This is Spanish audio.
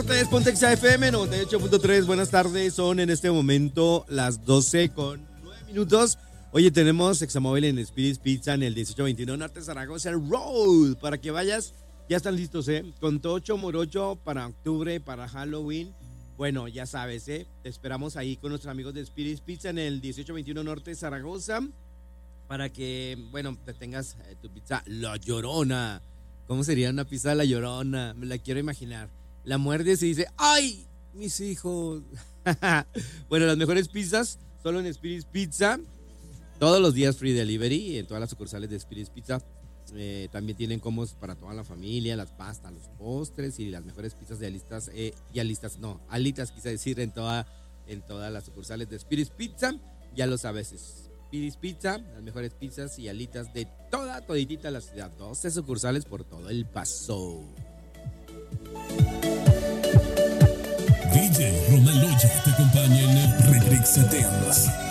tardes, Pontexa FM 98.3. Buenas tardes, son en este momento las 12:09. Oye, tenemos Examóvil en Spirit's Pizza en el 1821 Norte Zaragoza Road. Para que vayas, ya están listos, con tocho morocho para octubre, para Halloween. Bueno, ya sabes, te esperamos ahí con nuestros amigos de Spirit's Pizza en el 1821 Norte Zaragoza. Para que, bueno, te tengas tu pizza La Llorona. ¿Cómo sería una pizza La Llorona? Me la quiero imaginar. La muerdes y dice, ¡ay, mis hijos! Bueno, las mejores pizzas solo en Spirit's Pizza. Todos los días free delivery en todas las sucursales de Spirit's Pizza. También tienen combos para toda la familia, las pastas, los postres y las mejores pizzas de alitas, quise decir, en todas las sucursales de Spirit's Pizza. Ya lo sabes, Spirit's Pizza, las mejores pizzas y alitas de toditita la ciudad. 12 sucursales por todo El Paso. DJ Román Loya te acompaña en el Remix Eternos.